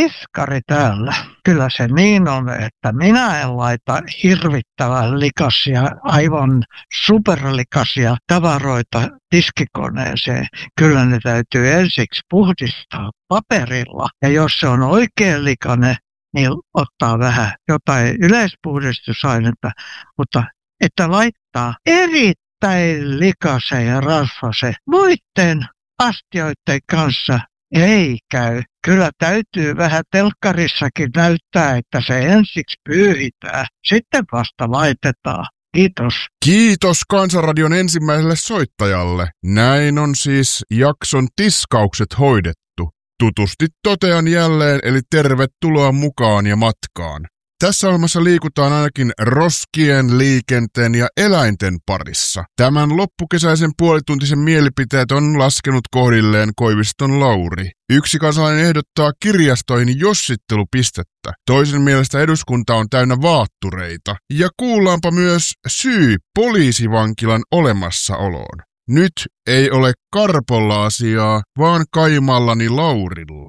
tiskari täällä. Kyllä se niin on, että minä en laita hirvittävän likaisia, aivan superlikaisia tavaroita tiskikoneeseen. Kyllä ne täytyy ensiksi puhdistaa paperilla. Ja jos se on oikein likainen, niin ottaa vähän jotain yleispuhdistusainetta, mutta että laittaa erittäin likaisen ja rasvasen muiden astioiden kanssa ei käy. Kyllä täytyy vähän telkkarissakin näyttää, että se ensiksi pyyhitään, sitten vasta laitetaan. Kiitos. Kiitos Kansanradion ensimmäiselle soittajalle. Näin on siis jakson tiskaukset hoidettu. Tutusti totean jälleen, eli tervetuloa mukaan ja matkaan. Tässä ohjelmassa liikutaan ainakin roskien, liikenteen ja eläinten parissa. Tämän loppukesäisen puolituntisen mielipiteet on laskenut kohdilleen Koiviston Lauri. Yksi kansalainen ehdottaa kirjastoihin jossittelupistettä. Toisen mielestä eduskunta on täynnä vaattureita. Ja kuullaanpa myös syy poliisivankilan olemassaoloon. Nyt ei ole Karpolla asiaa, vaan kaimallani Laurilla.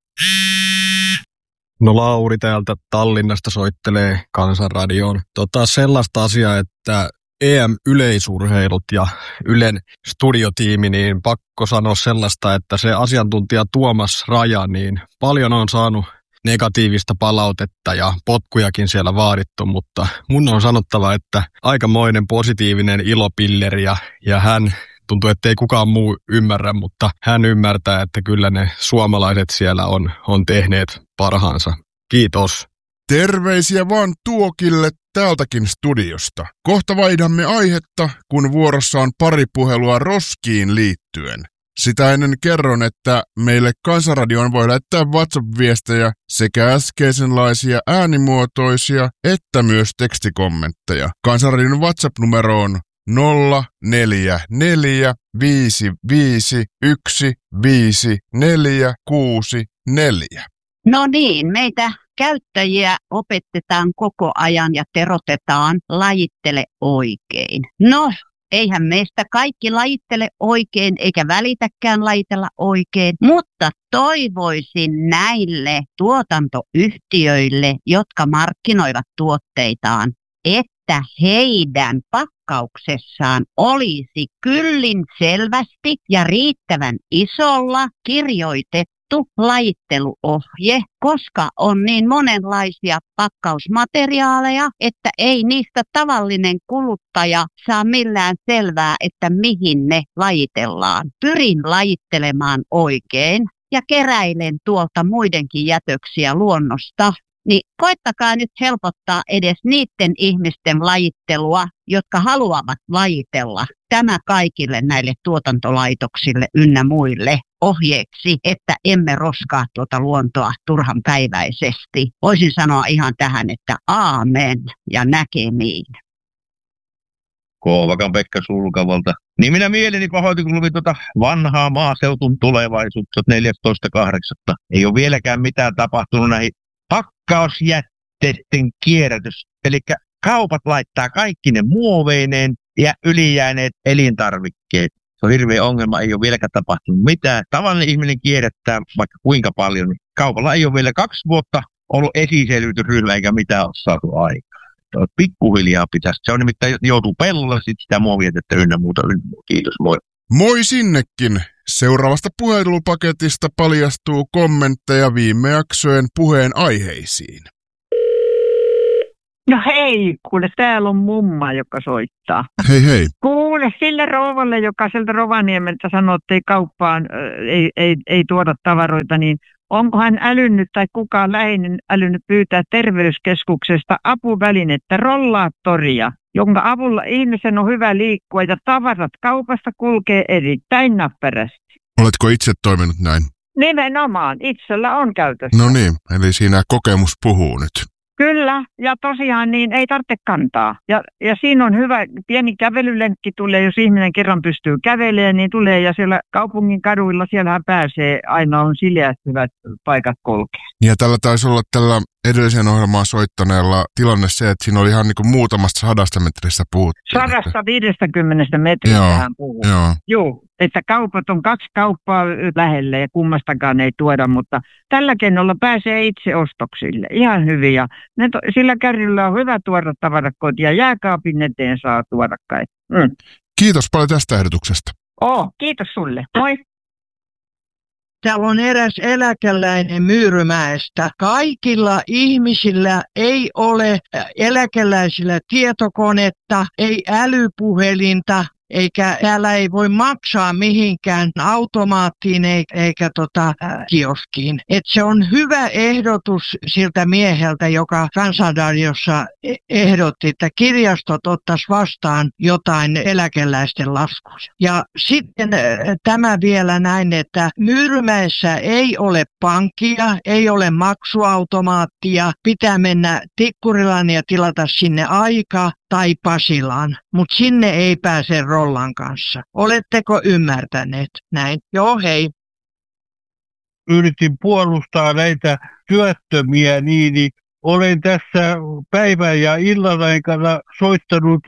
No Lauri täältä Tallinnasta soittelee Kansanradioon. Sellaista asiaa, että EM-yleisurheilut ja Ylen studiotiimi, niin pakko sanoa sellaista, että se asiantuntija Tuomas Raja, niin paljon on saanut negatiivista palautetta ja potkujakin siellä vaadittu, mutta mun on sanottava, että aikamoinen positiivinen ilopilleri ja hän tuntuu, että ei kukaan muu ymmärrä, mutta hän ymmärtää, että kyllä ne suomalaiset siellä on tehneet parhaansa. Kiitos. Terveisiä vaan Tuokille täältäkin studiosta. Kohta vaihdamme aihetta, kun vuorossa on pari puhelua roskiin liittyen. Sitä ennen kerron, että meille Kansanradioon voi lähettää WhatsApp-viestejä sekä äskeisenlaisia äänimuotoisia että myös tekstikommentteja. Kansanradion WhatsApp-numero on 044 551 5464. No niin, meitä käyttäjiä opetetaan koko ajan ja terotetaan lajittele oikein. No, eihän meistä kaikki lajittele oikein eikä välitäkään lajitella oikein, mutta toivoisin näille tuotantoyhtiöille, jotka markkinoivat tuotteitaan, että heidän pakkauksessaan olisi kyllin selvästi ja riittävän isolla kirjoitettu lajitteluohje, koska on niin monenlaisia pakkausmateriaaleja, että ei niistä tavallinen kuluttaja saa millään selvää, että mihin ne lajitellaan. Pyrin lajittelemaan oikein ja keräilen tuolta muidenkin jätöksiä luonnosta. Niin koittakaa nyt helpottaa edes niiden ihmisten lajittelua, jotka haluavat lajitella. Tämä kaikille näille tuotantolaitoksille ynnä muille ohjeeksi, että emme roskaa tuota luontoa turhan päiväisesti. Voisin sanoa ihan tähän, että aamen ja näkemiin. Kouvakan Pekka Sulkavalta. Niin minä mieleni pahoitin, kun luin tuota vanhaa maaseutun tulevaisuutta 14.8. Ei ole vieläkään mitään tapahtunut näihin pakkausjätteiden kierrätys. Eli kaupat laittaa kaikki ne muoveineen ja ylijääneet elintarvikkeet. Se on hirveä ongelma, ei ole vieläkään tapahtunut mitään. Tavallinen ihminen kierrättää vaikka kuinka paljon. Kaupalla ei ole vielä 2 vuotta ollut esiselvitysryhmä eikä mitään ole saatu aikaa. Pikkuhiljaa pitäisi. Se on nimittäin joutuu pellolle sitä muovijätettä ynnä muuta. Kiitos, moi. Moi sinnekin! Seuraavasta puhelupaketista paljastuu kommentteja viime jaksojen puheen aiheisiin. No hei, kuule, täällä on mumma, joka soittaa. Hei hei. Kuule, sille rouvalle, joka sieltä Rovaniemeltä sanoo, että ei kauppaan, ei tuoda tavaroita, niin onko hän älynnyt tai kukaan läheinen älynnyt pyytää terveyskeskuksesta apuvälinettä, rollaattoria, jonka avulla ihmisen on hyvä liikkua ja tavarat kaupasta kulkee erittäin näppärästi. Oletko itse toiminut näin? Nimenomaan, itsellä on käytössä. No niin, eli siinä kokemus puhuu nyt. Kyllä, ja tosiaan niin ei tarvitse kantaa. Ja siinä on hyvä, pieni kävelylenkki tulee, jos ihminen kerran pystyy kävelemään, niin tulee. Ja siellä kaupungin kaduilla, siellähän pääsee, aina on sileät hyvät paikat kulkea. Ja tällä taisi olla tällä edellisen ohjelmaan soittaneella tilanne se, että siinä oli ihan niin kuin muutamasta 100 metristä puhuttiin. 150 metristä hän puhuu. Joo, että kaupat on 2 kauppaa lähelle ja kummastakaan ei tuoda, mutta tällä kennolla pääsee itse ostoksille. Ihan hyvin ja sillä kärryllä on hyvä tuoda tavarakkoot ja jääkaapin eteen saa tuoda kai. Kiitos paljon tästä ehdotuksesta. Kiitos sulle. Moi. Täällä on eräs eläkeläinen Myyrymäestä. Kaikilla ihmisillä ei ole eläkeläisillä tietokonetta, ei älypuhelinta, eikä täällä ei voi maksaa mihinkään automaattiin eikä kioskiin. Et se on hyvä ehdotus siltä mieheltä, joka Kansanradiossa ehdotti, että kirjastot ottaisi vastaan jotain eläkeläisten laskuja. Ja sitten tämä vielä näin, että Myyrymäessä ei ole pankkia, ei ole maksuautomaattia, pitää mennä Tikkurilaan ja tilata sinne aika tai Pasilaan, mutta sinne ei pääse rollan kanssa. Oletteko ymmärtäneet näin? Joo, hei. Yritin puolustaa näitä työttömiä, niin olen tässä päivän ja illan aikana soittanut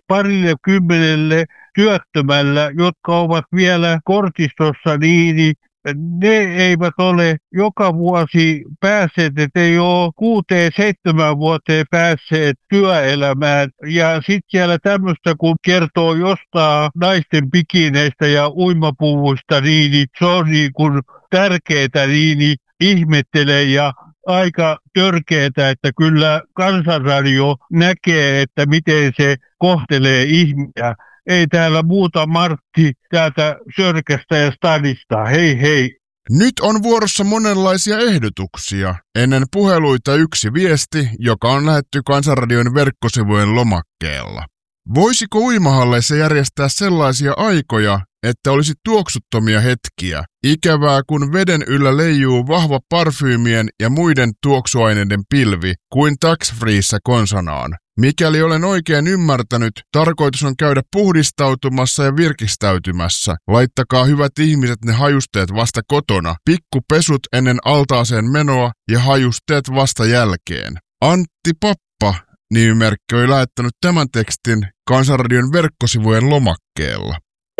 20 työttömällä, jotka ovat vielä kortistossa, niin ne eivät ole joka vuosi päässeet, että ei ole 6-7 vuoteen päässeet työelämään. Ja sitten siellä tämmöistä, kun kertoo jostain naisten pikineistä ja uimapuvuista, niin se on niin kuin tärkeää, niin ihmettelee ja aika törkeää, että kyllä Kansanradio näkee, että miten se kohtelee ihmisiä. Ei täällä muuta Martti täältä Sörkästä ja Stadista. Hei hei. Nyt on vuorossa monenlaisia ehdotuksia. Ennen puheluita yksi viesti, joka on lähetty Kansanradion verkkosivujen lomakkeella. Voisiko uimahalleissa järjestää sellaisia aikoja, että olisi tuoksuttomia hetkiä? Ikävää, kun veden yllä leijuu vahva parfyymien ja muiden tuoksuaineiden pilvi kuin tax-freeissä konsanaan. Mikäli olen oikein ymmärtänyt, tarkoitus on käydä puhdistautumassa ja virkistäytymässä. Laittakaa hyvät ihmiset ne hajusteet vasta kotona. Pikkupesut ennen altaaseen menoa ja hajusteet vasta jälkeen. Antti Pappa -nimimerkki oli lähettänyt tämän tekstin Kansanradion verkkosivujen lomakkeella.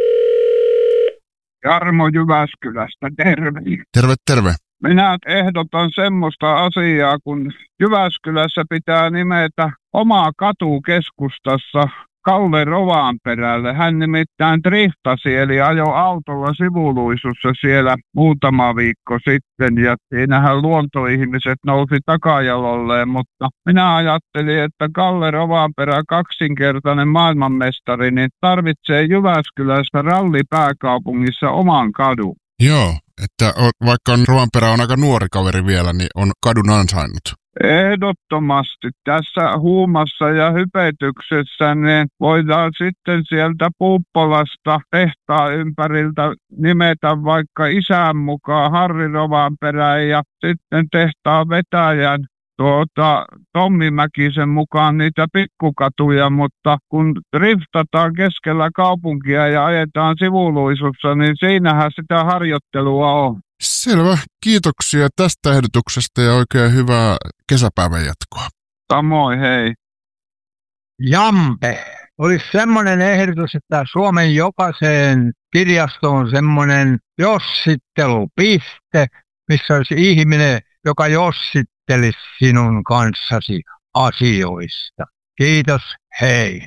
Jarmo Jyväskylästä, terve. Terve, terve. Minä ehdotan semmoista asiaa, kun Jyväskylässä pitää nimetä oma katu keskustassa Kalle Rovanperälle. Hän nimittäin driftasi, eli ajoi autolla sivuluisussa siellä muutama viikko sitten, ja siinähän luontoihmiset nousi takajalolleen, mutta minä ajattelin, että Kalle Rovanperä, kaksinkertainen maailmanmestari, niin tarvitsee Jyväskylässä rallipääkaupungissa oman kadun. Joo, että vaikka Rovanperä on aika nuori kaveri vielä, niin on kadun ansainnut. Ehdottomasti tässä huumassa ja hypetyksessä niin voidaan sitten sieltä Puuppolasta tehtaan ympäriltä nimetä vaikka isän mukaan Harri Rovanperän ja sitten tehtaan vetäjän Tommi Mäkisen mukaan niitä pikkukatuja, mutta kun driftataan keskellä kaupunkia ja ajetaan sivuluisussa, niin siinähän sitä harjoittelua on. Selvä. Kiitoksia tästä ehdotuksesta ja oikein hyvää kesäpäivän jatkoa. Samoin, hei. Jampe. Olisi semmoinen ehdotus, että Suomen jokaiseen kirjastoon semmoinen jossittelupiste, missä olisi ihminen, joka jossittelisi sinun kanssasi asioista. Kiitos, hei.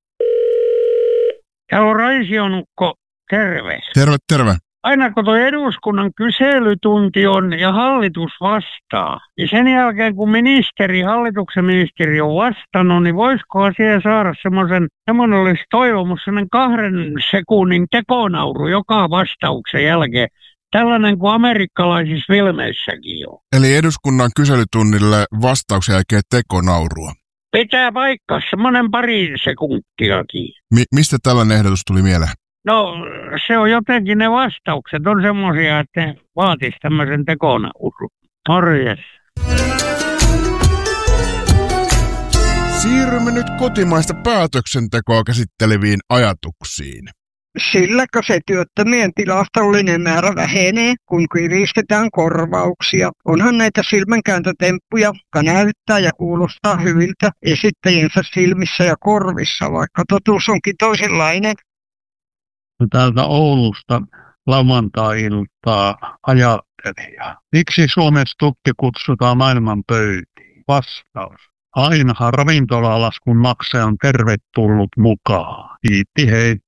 Täällä on Raisionukko, terve. Terve, terve. Aina kun tuo eduskunnan kyselytunti on ja hallitus vastaa, niin sen jälkeen kun hallituksen ministeri on vastannut, niin voisiko asia saada semmoinen olisi toivomus, semmoinen 2 sekunnin tekonauru joka vastauksen jälkeen. Tällainen kuin amerikkalaisissa filmeissäkin on. Eli eduskunnan kyselytunnille vastauksen jälkeen tekonaurua. Pitää paikkaa semmoinen 2 sekuntiakin. Mistä tällainen ehdotus tuli mieleen? No se on jotenkin, ne vastaukset on semmoisia, että ne vaatisi tämmöisen tekonaurun. Morjes. Siirrymme nyt kotimaista päätöksentekoa käsitteleviin ajatuksiin. silläkö se työttömien tilastollinen määrä vähenee, kun kiristetään korvauksia. Onhan näitä silmänkääntötemppuja, jotka näyttää ja kuulostaa hyviltä esittäjiensä silmissä ja korvissa, vaikka totuus onkin toisenlainen. Täältä Oulusta lauantai-iltaa ajattelija. Miksi Suomen Stuppi kutsutaan maailman pöytiin? Vastaus. Aina ravintolalaskun maksaja on tervetullut mukaan. Kiitti hei.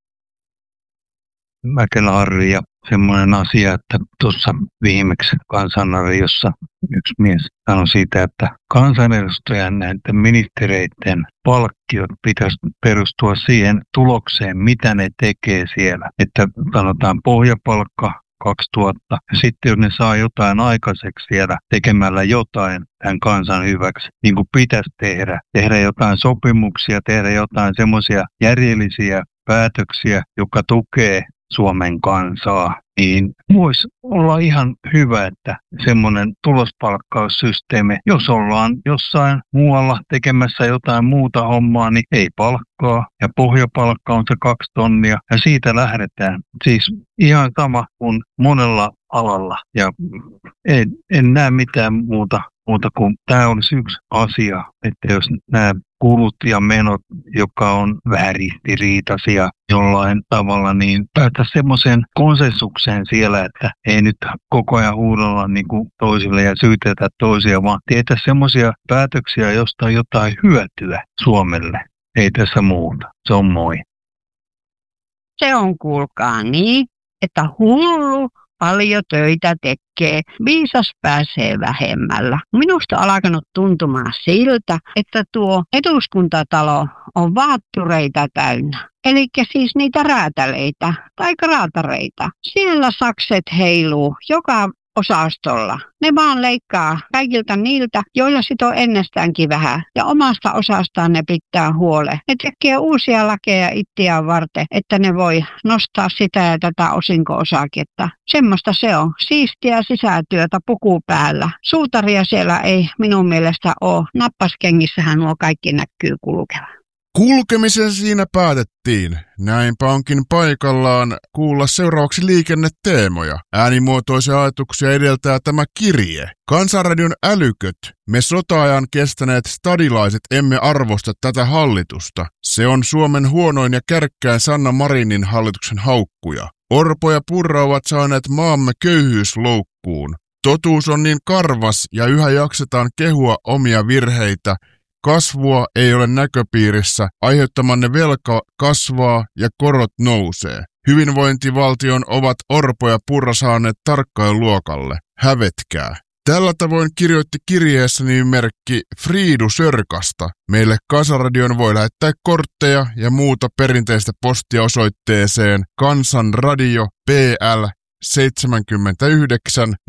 Mäkelä Harri ja semmoinen asia, että tuossa viimeksi Kansanradiossa yksi mies sanoi siitä, että kansanedustajan näiden ministereiden palkkiot pitäisi perustua siihen tulokseen, mitä ne tekee siellä. Että sanotaan pohjapalkka 2000 ja sitten jos ne saa jotain aikaiseksi siellä tekemällä jotain tämän kansan hyväksi, niin kuin pitäisi tehdä jotain sopimuksia, tehdä jotain semmoisia järjellisiä päätöksiä, joka tukee Suomen kansaa, niin voisi olla ihan hyvä, että semmoinen tulospalkkaussysteemi, jos ollaan jossain muualla tekemässä jotain muuta hommaa, niin ei palkkaa ja pohjapalkka on se 2 tonnia ja siitä lähdetään. Siis ihan sama kuin monella alalla ja en näe mitään muuta kuin tämä olisi yksi asia, että jos nämä kulut ja menot, joka on vähän ristiriitaisia jollain tavalla, niin päästä semmoiseen konsensukseen siellä, että ei nyt koko ajan huudella niin kuin toisille ja syytetä toisia, vaan tehdä semmoisia päätöksiä, josta on jotain hyötyä Suomelle. Ei tässä muuta. Se on moi. Se on kuulkaa niin, että hullu paljon töitä tekee, viisas pääsee vähemmällä. Minusta on alkanut tuntumaan siltä, että tuo eduskuntatalo on vaattureita täynnä. Eli siis niitä räätäleitä tai kraatareita. Siellä sakset heiluu joka osastolla. Ne vaan leikkaa kaikilta niiltä, joilla sit on ennestäänkin vähän. Ja omasta osastaan ne pitää huole. Ne tekee uusia lakeja itseään varten, että ne voi nostaa sitä ja tätä osinko-osaketta. Semmoista se on. Siistiä sisätyötä puku päällä. Suutaria siellä ei minun mielestä ole. Nappaskengissähän nuo kaikki näkyy kulkevan. Kulkemisen siinä päätettiin. Näinpä onkin paikallaan kuulla seuraavaksi liikenneteemoja. Äänimuotoisia ajatuksia edeltää tämä kirje. Kansanradion älyköt. Me sota-ajan kestäneet stadilaiset emme arvosta tätä hallitusta. Se on Suomen huonoin ja kärkkäin Sanna Marinin hallituksen haukkuja. Orpo ja Purra ovat saaneet maamme köyhyysloukkuun. Totuus on niin karvas ja yhä jaksetaan kehua omia virheitä. Kasvua ei ole näköpiirissä, aiheuttamanne velka kasvaa ja korot nousee. Hyvinvointivaltion ovat Orpo ja Purra saaneet tarkkailuluokalle. Hävetkää. Tällä tavoin kirjoitti kirjeessä nimimerkki Friidu Sörkasta. Meille Kansanradion voi lähettää kortteja ja muuta perinteistä postia osoitteeseen Kansanradio PL 79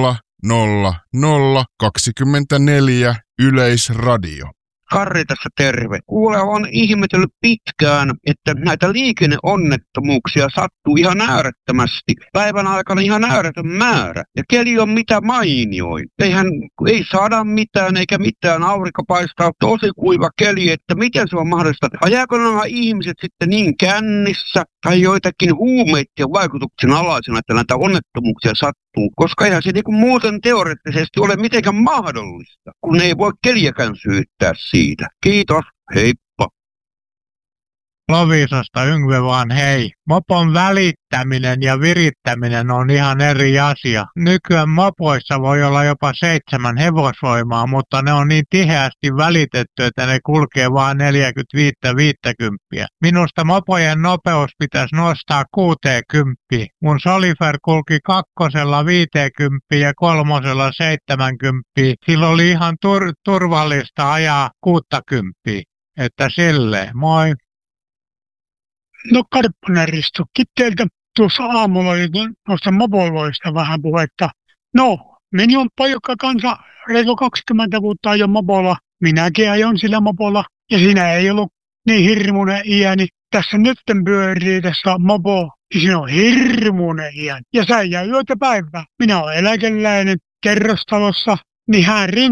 000 24 Yleisradio. Karri tässä terve. Kuule, olen ihmetellyt pitkään, että näitä liikenneonnettomuuksia sattuu ihan äärettömästi. Päivän aikana ihan ääretön määrä. Ja keli on mitä mainioin. Ei saada mitään eikä mitään. Aurinko paistaa, tosi kuiva keli, että miten se on mahdollista. Ajaako nämä ihmiset sitten niin kännissä tai joitakin huumeiden vaikutuksen alaisena, että näitä onnettomuuksia sattuu? Koska eihän se niinku muuten teoreettisesti ole mitenkään mahdollista, kun ei voi keliäkään syyttää siitä. Kiitos, heippa. Loviisasta Yngve vaan hei. Mopon välittäminen ja virittäminen on ihan eri asia. Nykyään mopoissa voi olla jopa 7 hevosvoimaa, mutta ne on niin tiheästi välitetty, että ne kulkee vain 45-50. Minusta mopojen nopeus pitäisi nostaa 60. Mun Solifer kulki 2 50 ja 3 70. Sillä oli ihan turvallista ajaa 60. Että silleen, moi. No Karppanen Risto, teiltä tuossa aamulla oli noista mopoiluista vähän puhetta. No, meni on pojokka kanssa reilu 20 vuotta ajon mopolla. Minäkin ajon sillä mopolla ja siinä ei ollut niin hirmuinen iäni. Tässä nytten pyörii tässä mopo ja siinä on hirmuinen iäni. Ja säijää yötä päivää. Minä olen eläkeläinen kerrostalossa, niin hän